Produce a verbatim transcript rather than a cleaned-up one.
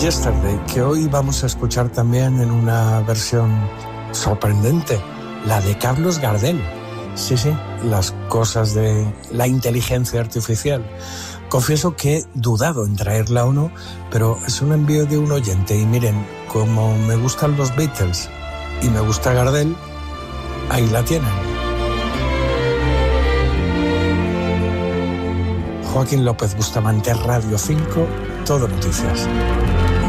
Yesterday, que hoy vamos a escuchar también en una versión sorprendente, la de Carlos Gardel. Sí, sí, las cosas de la inteligencia artificial. Confieso que he dudado en traerla o no, pero es un envío de un oyente y miren, como me gustan los Beatles y me gusta Gardel, ahí la tienen. Joaquín López Bustamante, Radio cinco, Todo Noticias.